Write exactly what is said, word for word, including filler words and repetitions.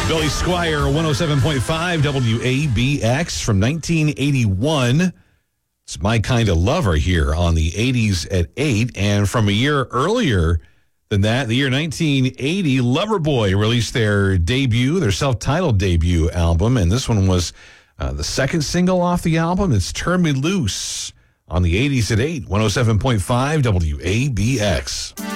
Billy Squire, one oh seven point five W A B X from nineteen eighty-one. It's My Kind of Lover here on the eighties at eight. And from a year earlier than that, the year nineteen eighty, Loverboy released their debut, their self-titled debut album. And this one was uh, the second single off the album. It's Turn Me Loose on the eighties at eight, one oh seven point five W A B X.